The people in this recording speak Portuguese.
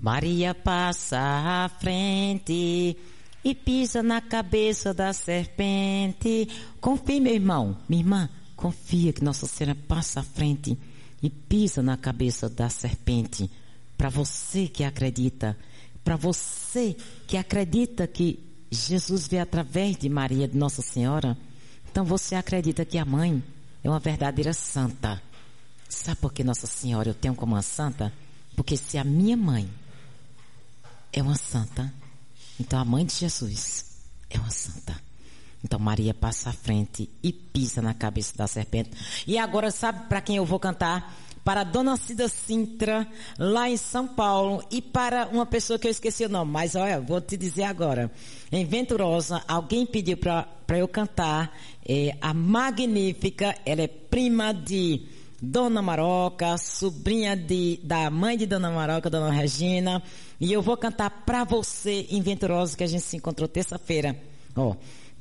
Maria passa à frente e pisa na cabeça da serpente. Confie, meu irmão, minha irmã, confia que Nossa Senhora passa à frente e pisa na cabeça da serpente. Para você que acredita, para você que acredita que Jesus veio através de Maria, de Nossa Senhora, então você acredita que a mãe é uma verdadeira santa. Sabe por que Nossa Senhora eu tenho como uma santa? Porque se a minha mãe é uma santa, então a mãe de Jesus é uma santa. Então Maria passa à frente e pisa na cabeça da serpente. E agora sabe para quem eu vou cantar? Para Dona Cida Sintra, lá em São Paulo, e para uma pessoa que eu esqueci o nome, mas olha, vou te dizer agora. Em Venturosa, alguém pediu para eu cantar a Magnífica. Ela é prima de Dona Maroca, sobrinha da mãe de Dona Maroca, Dona Regina. E eu vou cantar para você em Venturosa, que a gente se encontrou terça-feira. Ó.